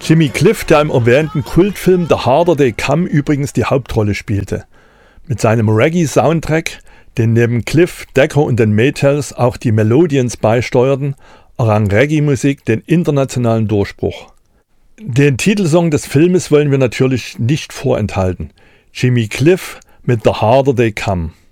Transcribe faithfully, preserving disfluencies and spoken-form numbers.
Jimmy Cliff, der im erwähnten Kultfilm The Harder They Come übrigens die Hauptrolle spielte. Mit seinem Reggae-Soundtrack, den neben Cliff, Decker und den Maytals auch die Melodians beisteuerten, errang Reggae-Musik den internationalen Durchbruch. Den Titelsong des Filmes wollen wir natürlich nicht vorenthalten. Jimmy Cliff mit The Harder They Come.